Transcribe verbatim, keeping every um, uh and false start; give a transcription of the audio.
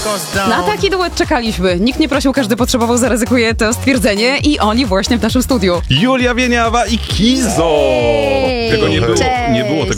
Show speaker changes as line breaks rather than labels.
Na taki duet czekaliśmy. Nikt nie prosił, każdy potrzebował, zaryzykuje to stwierdzenie i oni właśnie w naszym studiu.
Julia Wieniawa i Kizo!
Ej,
Tego nie było,
cześć.
nie było tego